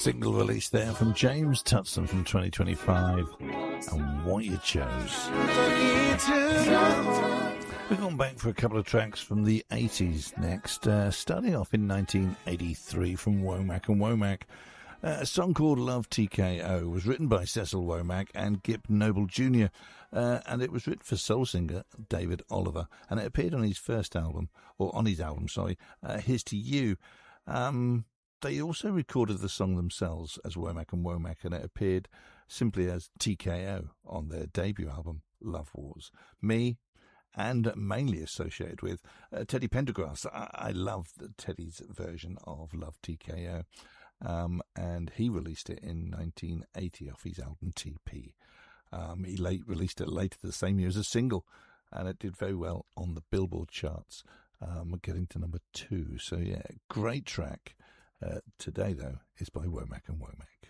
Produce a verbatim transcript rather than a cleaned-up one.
Single release there from James Tutson from twenty twenty-five, and What You Chose. We've gone back for a couple of tracks from the eighties next, uh, starting off in nineteen eighty-three from Womack and Womack. Uh, a song called Love T K O was written by Cecil Womack and Gip Noble Junior, uh, and it was written for soul singer David Oliver, and it appeared on his first album, or on his album, sorry, uh, Here's to You. Um, they also recorded the song themselves as Womack and Womack, and it appeared simply as T K O on their debut album, Love Wars. Me, and mainly associated with uh, Teddy Pendergrass. I, I love Teddy's version of Love T K O. Um, and he released it in nineteen eighty off his album T P. Um, he late released it later the same year as a single, and it did very well on the Billboard charts, um, getting to number two. So yeah, great track. Uh, today, though, is by Womack and Womack.